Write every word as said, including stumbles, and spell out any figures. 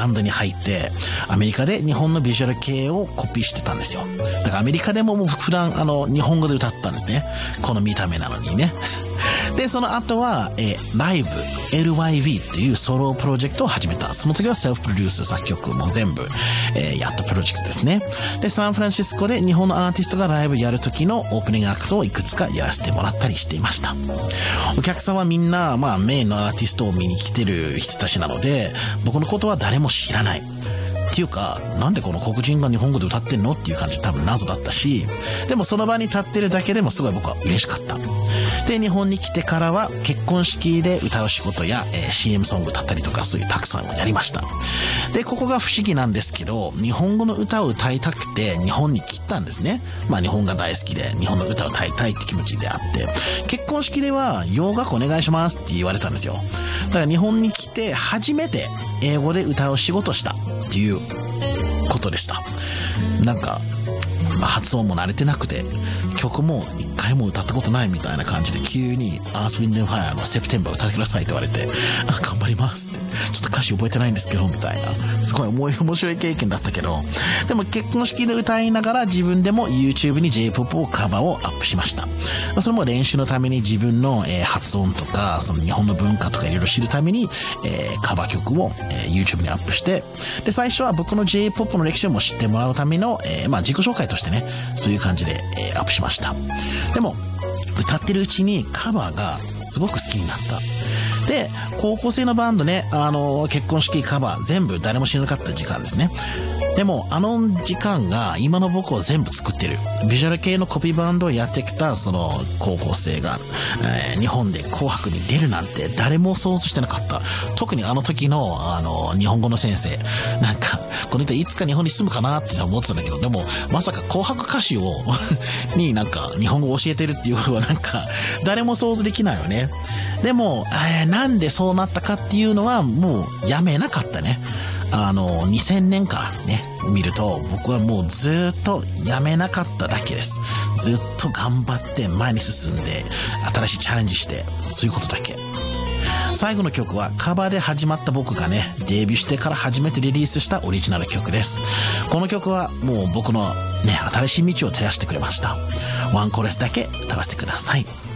バンドに入って、アメリカで日本のビジュアル系をコピーしてたんですよ。だからアメリカでももう普段、あの、日本語で歌ったんですね。この見た目なのにね。で、その後は、えー、ライブ、エルワイブイ っていうソロプロジェクトを始めた。その次はセルフプロデュース作曲も全部、えー、やったプロジェクトですね。で、サンフランシスコで日本のアーティストがライブやる時のオープニングアクトをいくつかやらせてもらったりしていました。お客さんはみんな、まあ、メインのアーティストを見に来てる人たちなので、僕のことは誰も知らない。っていうか、なんでこの黒人が日本語で歌ってんのっていう感じ多分謎だったし、でもその場に立ってるだけでもすごい僕は嬉しかった。で、日本に来てからは結婚式で歌う仕事や、えー、シーエム ソング歌ったりとかそういうたくさんやりました。で、ここが不思議なんですけど、日本語の歌を歌いたくて日本に来たんですね。まあ日本が大好きで日本の歌を歌いたいって気持ちであって、結婚式では洋楽お願いしますって言われたんですよ。だから日本に来て初めて英語で歌う仕事したっていうことでした。なんか、まあ、発音も慣れてなくて曲も一回も歌ったことないみたいな感じで急にアースウィンドファイアのセプテンバー歌ってくださいって言われて、あ、頑張りますってちょっと歌詞覚えてないんですけどみたいな、すごい面白い経験だったけど、でも結婚式で歌いながら自分でも YouTube に J-ポップ をカバーをアップしました。それも練習のために自分の、えー、発音とかその日本の文化とかいろいろ知るために、えー、カバー曲を、えー、YouTube にアップして、で最初は僕の J-ポップ の歴史をも知ってもらうための、えー、まあ自己紹介としてね、そういう感じで、えー、アップしました。でも歌ってるうちにカバーがすごく好きになった。で、高校生のバンドね、あのー、結婚式カバー全部誰も知らなかった時間ですね。でもあの時間が今の僕を全部作ってる。ビジュアル系のコピーバンドをやってきたその高校生が、えー、日本で紅白に出るなんて誰も想像してなかった。特にあの時のあの日本語の先生、なんかこの人いつか日本に住むかなって思ってたんだけど、でもまさか紅白歌手をになんか日本語を教えてるっていうことはなんか誰も想像できないよね。でも、えー、なんでそうなったかっていうのはもうやめなかったね。あのにせんねんからね見ると僕はもうずっとやめなかっただけです。ずっと頑張って前に進んで新しいチャレンジして、そういうことだけ。最後の曲はカバーで始まった僕がねデビューしてから初めてリリースしたオリジナル曲です。この曲はもう僕のね新しい道を照らしてくれました。ワンコーラスだけ歌わせてください。